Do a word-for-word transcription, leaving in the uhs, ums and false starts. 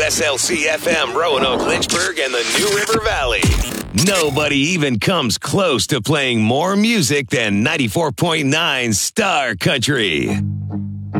S L C F M, Roanoke, Lynchburg, and the New River Valley. Nobody even comes close to playing more music than ninety-four point nine Star Country.